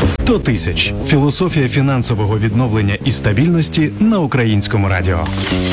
100 тисяч. Філософія фінансового відновлення і стабільності на Українському радіо.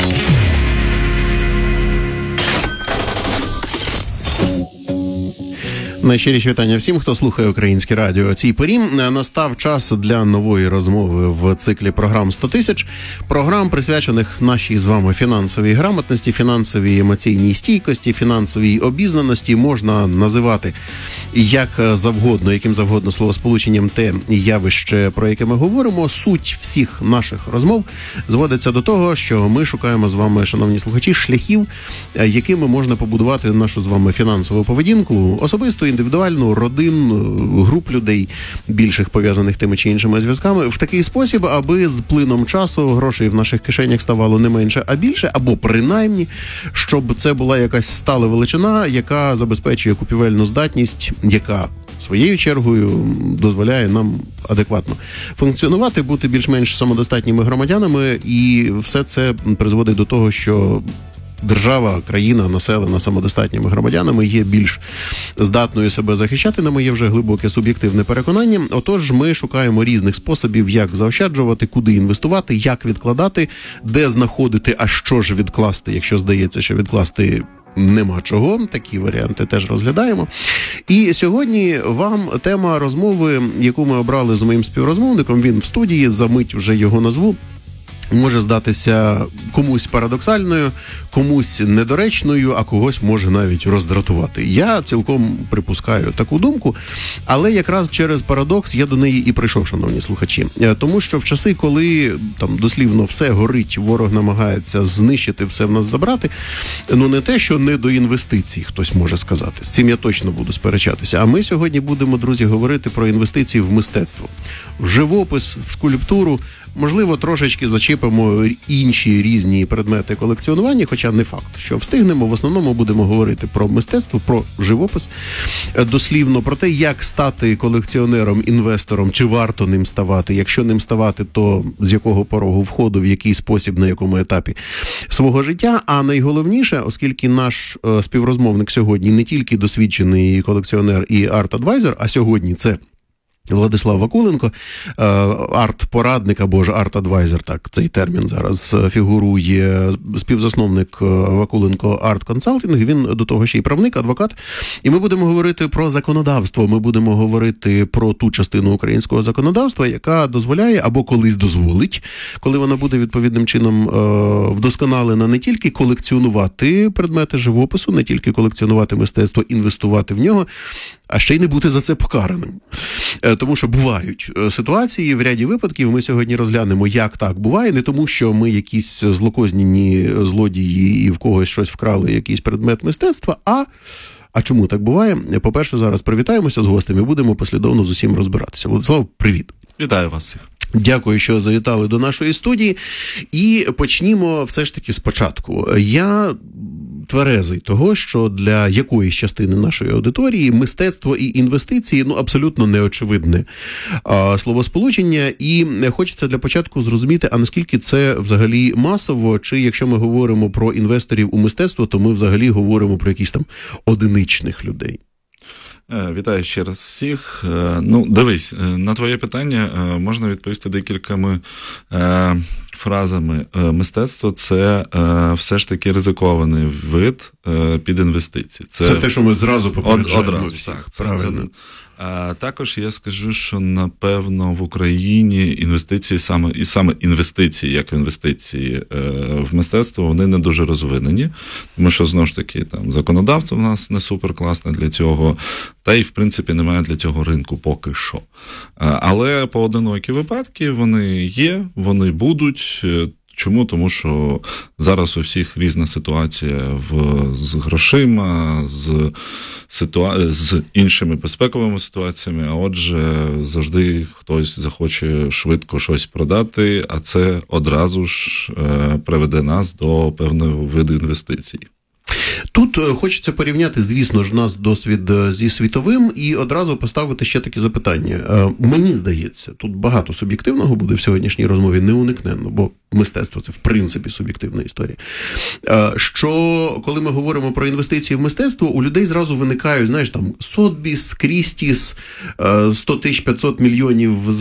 Найщиріші вітання всім, хто слухає Українське радіо. О цій порі настав час для нової розмови в циклі програм 100 тисяч. Програм, присвячених нашій з вами фінансовій грамотності, фінансовій емоційній стійкості, фінансовій обізнаності. Можна називати як завгодно, яким завгодно словосполученням те явище, про яке ми говоримо. Суть всіх наших розмов зводиться до того, що ми шукаємо з вами, шановні слухачі, шляхів, якими можна побудувати нашу з вами фінансову поведінку, особисто, індивідуальну, родин, груп людей, більших пов'язаних тими чи іншими зв'язками, в такий спосіб, аби з плином часу грошей в наших кишенях ставало не менше, а більше, або принаймні, щоб це була якась стала величина, яка забезпечує купівельну здатність, яка своєю чергою дозволяє нам адекватно функціонувати, бути більш-менш самодостатніми громадянами, і все це призводить до того, що держава, країна, населена самодостатніми громадянами є більш здатною себе захищати, на моє вже глибоке суб'єктивне переконання. Отож, ми шукаємо різних способів, як заощаджувати, куди інвестувати, як відкладати, де знаходити, а що ж відкласти, якщо здається, що відкласти нема чого. Такі варіанти теж розглядаємо. І сьогодні вам тема розмови, яку ми обрали з моїм співрозмовником, він в студії, за мить вже його назву, може здатися комусь парадоксальною, комусь недоречною, а когось може навіть роздратувати. Я цілком припускаю таку думку, але якраз через парадокс я до неї і прийшов, шановні слухачі. Тому що в часи, коли там дослівно все горить, ворог намагається знищити, все в нас забрати, ну не те, що не до інвестицій, хтось може сказати. З цим я точно буду сперечатися. А ми сьогодні будемо, друзі, говорити про інвестиції в мистецтво, в живопис, в скульптуру, можливо, трошечки зачепимо інші різні предмети колекціонування, хоча не факт, що встигнемо. В основному будемо говорити про мистецтво, про живопис, дослівно про те, як стати колекціонером, інвестором, чи варто ним ставати. Якщо ним ставати, то з якого порогу входу, в який спосіб, на якому етапі свого життя. А найголовніше, оскільки наш співрозмовник сьогодні не тільки досвідчений колекціонер і арт-адвайзер, а сьогодні це Владислав Вакуленко, арт-порадник або ж арт-адвайзер, так цей термін зараз фігурує, співзасновник Вакуленко арт-консалтинг, він до того ще й правник, адвокат. І ми будемо говорити про законодавство, ми будемо говорити про ту частину українського законодавства, яка дозволяє або колись дозволить, коли вона буде відповідним чином вдосконалена, не тільки колекціонувати предмети живопису, не тільки колекціонувати мистецтво, інвестувати в нього, а ще й не бути за це покараним. Тому що бувають ситуації, в ряді випадків ми сьогодні розглянемо, як так буває, не тому, що ми якісь злокознені злодії і в когось щось вкрали, якийсь предмет мистецтва, а чому так буває? По-перше, зараз привітаємося з гостями, будемо послідовно з усім розбиратися. Владислав, привіт. Вітаю вас всіх. Дякую, що завітали до нашої студії. І почнімо все ж таки спочатку. Я тверезий того, що для якоїсь частини нашої аудиторії мистецтво і інвестиції, абсолютно неочевидне словосполучення. І хочеться для початку зрозуміти, а наскільки це взагалі масово, чи якщо ми говоримо про інвесторів у мистецтво, то ми взагалі говоримо про якісь там одиничних людей. Вітаю ще раз всіх. Дивись, на твоє питання можна відповісти декількома фразами. Мистецтво – це все ж таки ризикований вид під інвестиції. Це те, що ми зразу попереджаємо. Одразу, так. Також я скажу, що, напевно, в Україні інвестиції, саме інвестиції, як інвестиції в мистецтво, вони не дуже розвинені, тому що, знову ж таки, там законодавство в нас не суперкласне для цього, та й, в принципі, немає для цього ринку поки що. Але поодинокі випадки вони є, вони будуть. Чому? Тому що зараз у всіх різна ситуація з грошима, з іншими безпековими ситуаціями, а отже, завжди хтось захоче швидко щось продати, а це одразу ж приведе нас до певного виду інвестицій. Тут хочеться порівняти, звісно ж, наш досвід зі світовим і одразу поставити ще таке запитання. Мені здається, тут багато суб'єктивного буде в сьогоднішній розмові, неуникненно, бо мистецтво – це в принципі суб'єктивна історія. Що, коли ми говоримо про інвестиції в мистецтво, у людей зразу виникають, знаєш, там, Сотбіс, Крістіс, 100 тисяч 500 мільйонів